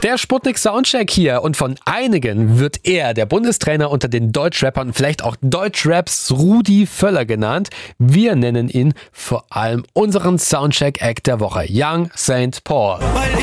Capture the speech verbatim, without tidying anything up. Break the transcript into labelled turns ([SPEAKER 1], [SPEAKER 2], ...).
[SPEAKER 1] Der Sputnik Soundcheck hier und von einigen wird er der Bundestrainer unter den Deutschrappern, vielleicht auch Deutschraps Rudi Völler genannt. Wir nennen ihn vor allem unseren Soundcheck-Act der Woche, Young Saint Paul.